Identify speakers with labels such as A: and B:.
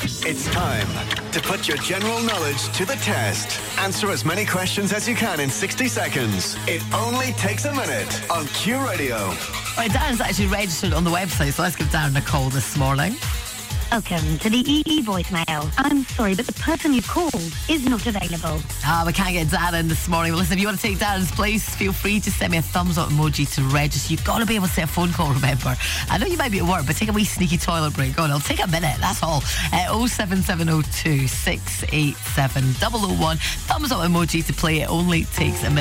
A: It's time to put your general knowledge to the test. Answer as many questions as you can in 60 seconds. It only takes a minute on Q Radio.
B: Right, Darren's actually registered on the website, so let's give Darren a call this morning.
C: Welcome to the EE voicemail. I'm sorry, but the person you called is not available.
B: We can't get Darren this morning. Well, listen, if you want to take Darren's place, feel free to send me a thumbs up emoji to register. You've got to be able to set a phone call, remember. I know you might be at work, but take a wee sneaky toilet break. Go on, it'll take a minute, that's all. 07702 687 001. Thumbs up emoji to play. It only takes a minute.